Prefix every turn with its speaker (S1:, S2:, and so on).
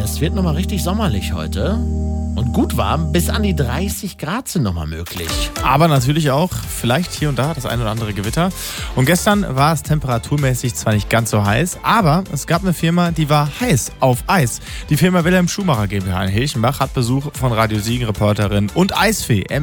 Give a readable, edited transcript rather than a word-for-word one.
S1: Es wird nochmal richtig sommerlich heute. Und gut warm, bis an die 30 Grad sind nochmal möglich.
S2: Aber natürlich auch vielleicht hier und da das ein oder andere Gewitter. Und gestern war es temperaturmäßig zwar nicht ganz so heiß, aber es gab eine Firma, die war heiß auf Eis. Die Firma Wilhelm Schumacher GmbH in Hilchenbach hat Besuch von Radio Siegen-Reporterin und Eisfee